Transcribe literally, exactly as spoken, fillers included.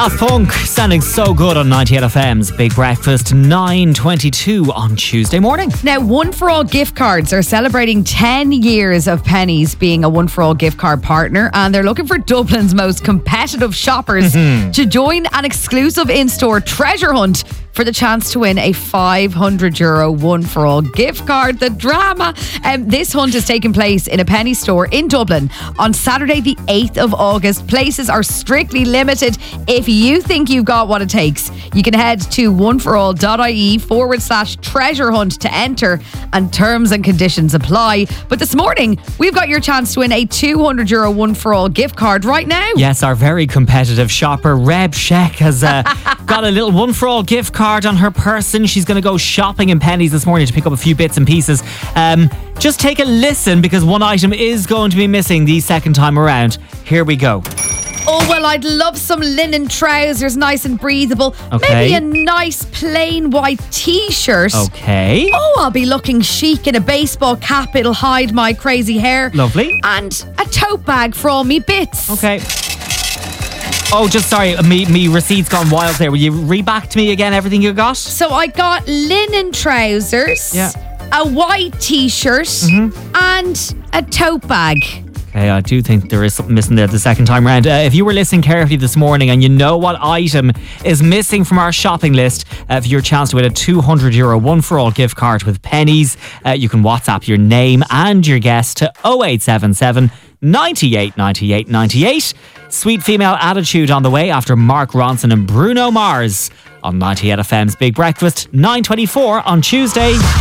Daft Punk sounding so good on ninety-eight F M's Big Breakfast, nine twenty-two on Tuesday morning. Now, One For All gift cards are celebrating ten years of Pennies being a One For All gift card partner, and they're looking for Dublin's most competitive shoppers to join an exclusive in-store treasure hunt for the chance to win a five hundred euro One For All gift card. The drama. Um, this hunt is taking place in a Penny store in Dublin on Saturday the eighth of August. Places are strictly limited. If you think you've got what it takes, you can head to oneforall.ie forward slash treasure hunt to enter, and terms and conditions apply. But this morning, we've got your chance to win a two hundred euro One For All gift card right now. Yes, our very competitive shopper, Reb Sheck, has uh, got a little One For All gift card on her person. She's going to go shopping in Pennies this morning to pick up a few bits and pieces. Um, just take a listen, because one item is going to be missing the second time around. Here we go. Oh, well, I'd love some linen trousers, nice and breathable. Okay. Maybe a nice plain white t-shirt. Okay. Oh, I'll be looking chic in a baseball cap. It'll hide my crazy hair. Lovely. And a tote bag for all me bits. Okay. Oh, just sorry, me, me receipt's gone wild there. Will you read back to me again everything you got? So I got linen trousers, Yeah. a white t-shirt, Mm-hmm. and a tote bag. Okay, I do think there is something missing there the second time round. Uh, if you were listening carefully this morning and you know what item is missing from our shopping list, uh, for your chance to win a two hundred euro One For All gift card with Pennies, uh, you can WhatsApp your name and your guess to oh eight seven seven, ninety-eight, ninety-eight, ninety-eight. Sweet Female Attitude on the way after Mark Ronson and Bruno Mars on ninety-eight F M's Big Breakfast, nine twenty-four on Tuesday.